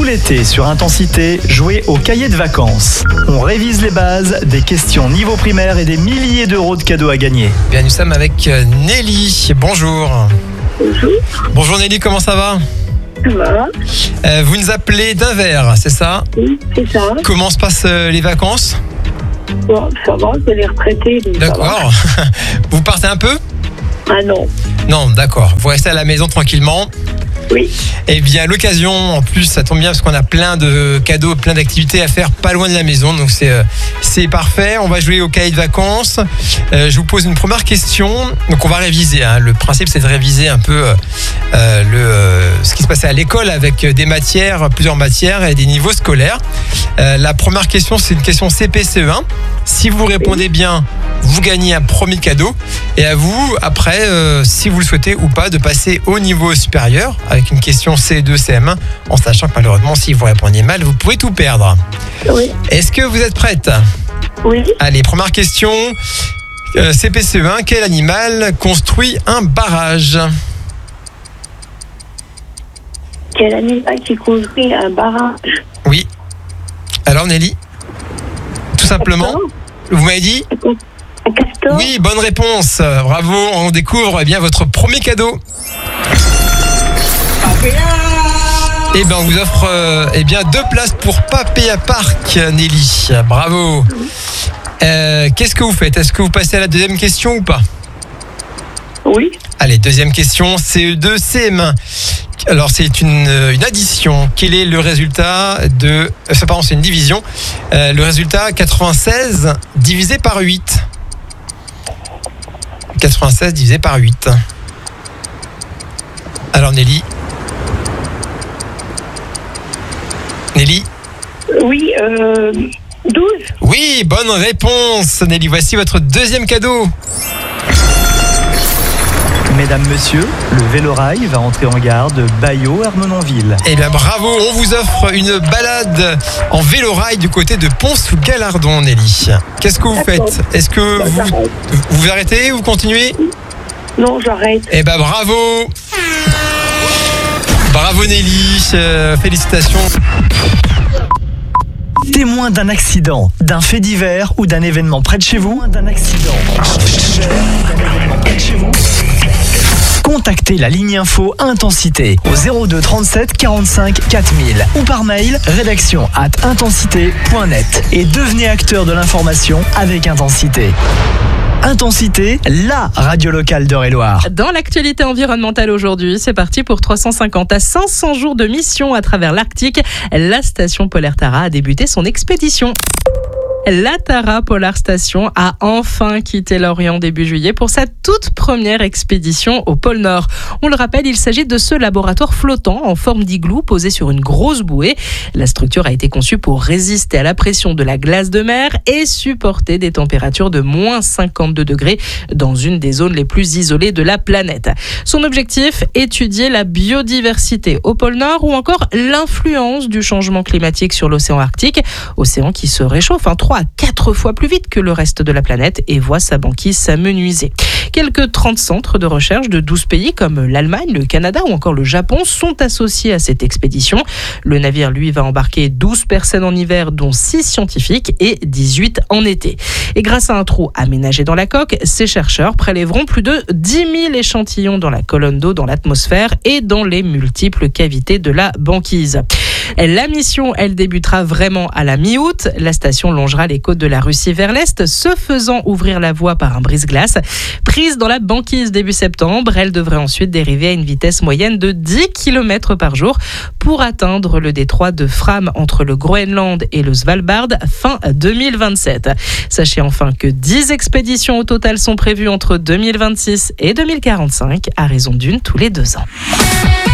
l'été sur Intensité, jouez au cahier de vacances. On révise les bases, des questions niveau primaire et des milliers d'euros de cadeaux à gagner. Bien, nous sommes avec Nelly. Bonjour. Bonjour, Bonjour Nelly, comment ça va ? ça va? Vous nous appelez d'Anvers, c'est ça ? Oui, c'est ça. Comment se passent les vacances ? Bon, ça va, c'est les retraités. Donc ça va. D'accord. Vous partez un peu ? Ah non, Non, d'accord. Vous restez à la maison tranquillement. oui. Eh bien, l'occasion, en plus, ça tombe bien parce qu'on a plein de cadeaux, plein d'activités à faire pas loin de la maison. Donc, c'est parfait. On va jouer au cahier de vacances. Je vous pose une première question. Donc, on va réviser. Le principe, c'est de réviser un peu ce qui se passait à l'école avec des matières, plusieurs matières et des niveaux scolaires. La première question, c'est une question CP-CE1. Si vous répondez bien, vous gagnez un premier cadeau. Et à vous, après, si vous le souhaitez ou pas, de passer au niveau supérieur avec une question CE2, CM1, en sachant que malheureusement, si vous répondiez mal, vous pouvez tout perdre. Oui, Est-ce que vous êtes prête ? oui. Allez, première question. CP-CE1, quel animal construit un barrage ? Quel animal qui construit un barrage? Oui. Alors Nelly ? Tout simplement. Castor? Vous m'avez dit ? Un castor? Oui, bonne réponse. Bravo, on découvre bien votre premier cadeau. Eh bien, on vous offre 2 places pour Papéa Park, Nelly. Bravo. Qu'est-ce que vous faites ? Est-ce que vous passez à la deuxième question ou pas ? Oui. Allez, deuxième question, CE2, CM1. Alors, c'est une addition. Quel est le résultat de... pardon, c'est une division. Le résultat, 96 divisé par 8. 96 divisé par 8. Alors, Nelly ? Nelly ? Oui, 12. Oui, bonne réponse, Nelly. Voici votre deuxième cadeau. Mesdames, Messieurs, le Vélorail va entrer en gare de Bailleau-Hermenonville. Eh bien, bravo, on vous offre une balade en vélorail du côté de Pont-sous-Galardon, Nelly. Qu'est-ce que vous faites ? Est-ce que vous arrêtez ou vous continuez ? Non, j'arrête. Eh bien, bravo. Bravo, Nelly. Félicitations. Témoin d'un accident, d'un fait divers ou d'un événement près de chez vous. Contactez la ligne info Intensité au 02 37 45 4000 ou par mail rédaction@intensité.net et devenez acteur de l'information avec Intensité. Intensité, la radio locale d'Eure-et-Loire. Dans l'actualité environnementale aujourd'hui, c'est parti pour 350 à 500 jours de mission à travers l'Arctique. La station polaire Tara a débuté son expédition. La Tara Polar Station a enfin quitté l'Orient début juillet pour sa toute première expédition au pôle Nord. On le rappelle, il s'agit de ce laboratoire flottant en forme d'igloo posé sur une grosse bouée. La structure a été conçue pour résister à la pression de la glace de mer et supporter des températures de moins 52 degrés dans une des zones les plus isolées de la planète. Son objectif, étudier la biodiversité au pôle Nord ou encore l'influence du changement climatique sur l'océan Arctique, océan qui se réchauffe 3 à 4 fois plus vite que le reste de la planète et voit sa banquise s'amenuiser. Quelques 30 centres de recherche de 12 pays comme l'Allemagne, le Canada ou encore le Japon sont associés à cette expédition. Le navire, lui, va embarquer 12 personnes en hiver, dont 6 scientifiques et 18 en été. Et grâce à un trou aménagé dans la coque, ces chercheurs prélèveront plus de 10 000 échantillons dans la colonne d'eau, dans l'atmosphère et dans les multiples cavités de la banquise. La mission, elle débutera vraiment à la mi-août. La station longera les côtes de la Russie vers l'est, se faisant ouvrir la voie par un brise-glace. Prise dans la banquise début septembre, elle devrait ensuite dériver à une vitesse moyenne de 10 km par jour pour atteindre le détroit de Fram entre le Groenland et le Svalbard fin 2027. Sachez enfin que 10 expéditions au total sont prévues entre 2026 et 2045, à raison d'une tous les 2 ans.